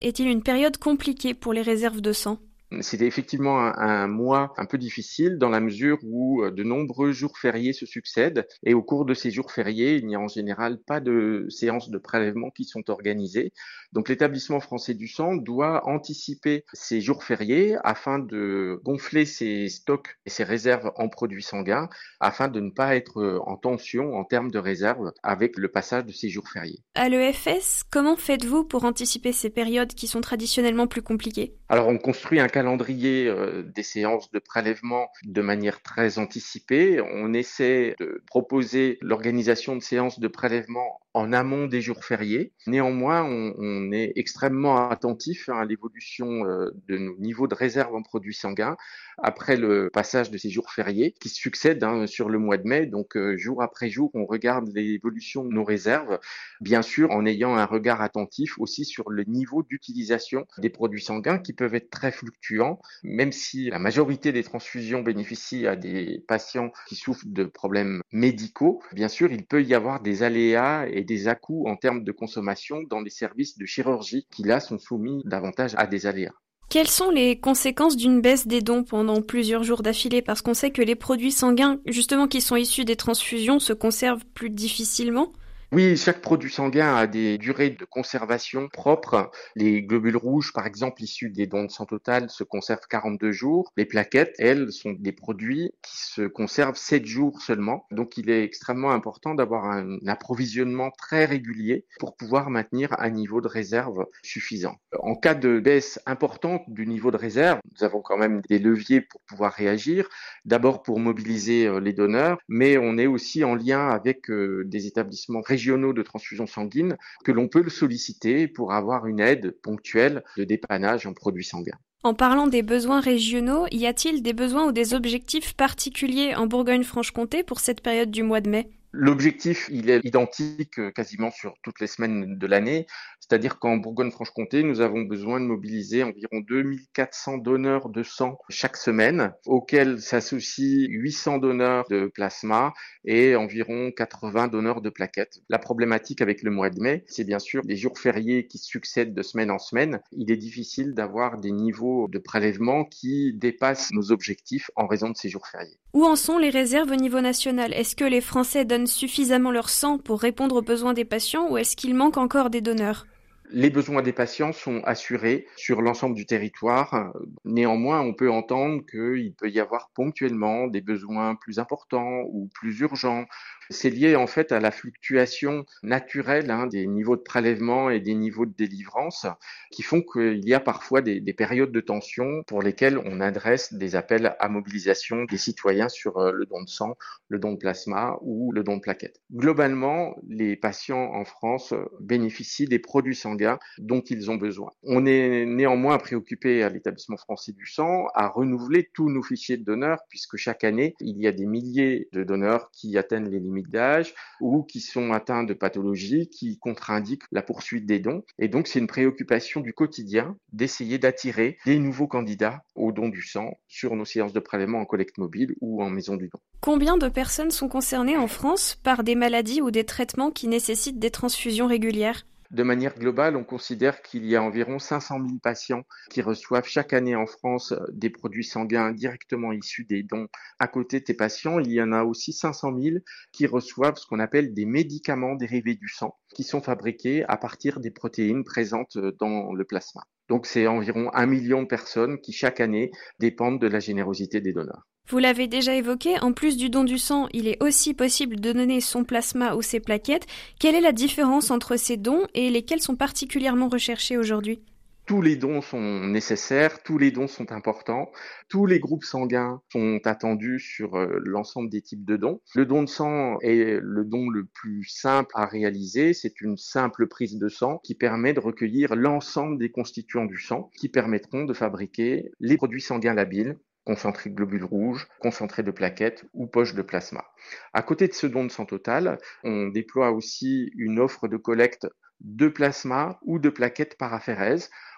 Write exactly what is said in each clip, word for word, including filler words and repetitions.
Est-il une période compliquée pour les réserves de sang ? C'était effectivement un, un mois un peu difficile dans la mesure où de nombreux jours fériés se succèdent et au cours de ces jours fériés, il n'y a en général pas de séances de prélèvement qui sont organisées. Donc l'établissement français du sang doit anticiper ces jours fériés afin de gonfler ses stocks et ses réserves en produits sanguins afin de ne pas être en tension en termes de réserves avec le passage de ces jours fériés. À l'E F S, comment faites-vous pour anticiper ces périodes qui sont traditionnellement plus compliquées ? Alors, on construit un calendrier euh, des séances de prélèvement de manière très anticipée. On essaie de proposer l'organisation de séances de prélèvement en amont des jours fériés. Néanmoins, on, on est extrêmement attentif à l'évolution euh, de nos niveaux de réserve en produits sanguins après le passage de ces jours fériés qui succèdent hein, sur le mois de mai. Donc, euh, jour après jour, on regarde l'évolution de nos réserves, bien sûr en ayant un regard attentif aussi sur le niveau d'utilisation des produits sanguins qui peuvent être très fluctuants, même si la majorité des transfusions bénéficient à des patients qui souffrent de problèmes médicaux. Bien sûr, il peut y avoir des aléas et des à-coups en termes de consommation dans les services de chirurgie qui là sont soumis davantage à des aléas. Quelles sont les conséquences d'une baisse des dons pendant plusieurs jours d'affilée ? Parce qu'on sait que les produits sanguins, justement qui sont issus des transfusions, se conservent plus difficilement. Oui, chaque produit sanguin a des durées de conservation propres. Les globules rouges, par exemple, issus des dons de sang total, se conservent quarante-deux jours. Les plaquettes, elles, sont des produits qui se conservent sept jours seulement. Donc, il est extrêmement important d'avoir un approvisionnement très régulier pour pouvoir maintenir un niveau de réserve suffisant. En cas de baisse importante du niveau de réserve, nous avons quand même des leviers pour pouvoir réagir. D'abord pour mobiliser les donneurs, mais on est aussi en lien avec des établissements régionaux régionaux de transfusion sanguine que l'on peut le solliciter pour avoir une aide ponctuelle de dépannage en produits sanguins. En parlant des besoins régionaux, y a-t-il des besoins ou des objectifs particuliers en Bourgogne-Franche-Comté pour cette période du mois de mai ? L'objectif, il est identique quasiment sur toutes les semaines de l'année, c'est-à-dire qu'en Bourgogne-Franche-Comté, nous avons besoin de mobiliser environ deux mille quatre cents donneurs de sang chaque semaine, auxquels s'associent huit cents donneurs de plasma et environ quatre-vingts donneurs de plaquettes. La problématique avec le mois de mai, c'est bien sûr les jours fériés qui succèdent de semaine en semaine. Il est difficile d'avoir des niveaux de prélèvement qui dépassent nos objectifs en raison de ces jours fériés. Où en sont les réserves au niveau national ? Est-ce que les Français donnent suffisamment leur sang pour répondre aux besoins des patients ou est-ce qu'il manque encore des donneurs ? Les besoins des patients sont assurés sur l'ensemble du territoire. Néanmoins, on peut entendre qu'il peut y avoir ponctuellement des besoins plus importants ou plus urgents. C'est lié en fait à la fluctuation naturelle hein, des niveaux de prélèvement et des niveaux de délivrance qui font qu'il y a parfois des, des périodes de tension pour lesquelles on adresse des appels à mobilisation des citoyens sur le don de sang, le don de plasma ou le don de plaquettes. Globalement, les patients en France bénéficient des produits sanguins dont ils ont besoin. On est néanmoins préoccupé à l'établissement français du sang à renouveler tous nos fichiers de donneurs puisque chaque année, il y a des milliers de donneurs qui atteignent les limites d'âge ou qui sont atteints de pathologies qui contre-indiquent la poursuite des dons. Et donc, c'est une préoccupation du quotidien d'essayer d'attirer des nouveaux candidats au don du sang sur nos séances de prélèvement en collecte mobile ou en maison du don. Combien de personnes sont concernées en France par des maladies ou des traitements qui nécessitent des transfusions régulières ? De manière globale, on considère qu'il y a environ cinq cent mille patients qui reçoivent chaque année en France des produits sanguins directement issus des dons. À côté de ces patients, il y en a aussi cinq cent mille qui reçoivent ce qu'on appelle des médicaments dérivés du sang, qui sont fabriqués à partir des protéines présentes dans le plasma. Donc c'est environ un million de personnes qui chaque année dépendent de la générosité des donneurs. Vous l'avez déjà évoqué, en plus du don du sang, il est aussi possible de donner son plasma ou ses plaquettes. Quelle est la différence entre ces dons et lesquels sont particulièrement recherchés aujourd'hui ? Tous les dons sont nécessaires, tous les dons sont importants, tous les groupes sanguins sont attendus sur l'ensemble des types de dons. Le don de sang est le don le plus simple à réaliser, c'est une simple prise de sang qui permet de recueillir l'ensemble des constituants du sang qui permettront de fabriquer les produits sanguins labiles, concentré de globules rouges, concentré de plaquettes ou poches de plasma. À côté de ce don de sang total, on déploie aussi une offre de collecte de plasma ou de plaquettes paraphérèses.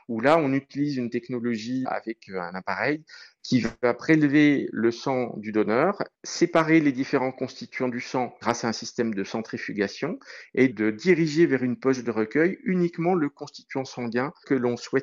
où là, on utilise une technologie avec un appareil qui va prélever le sang du donneur, séparer les différents constituants du sang grâce à un système de centrifugation et de diriger vers une poche de recueil uniquement le constituant sanguin que l'on souhaite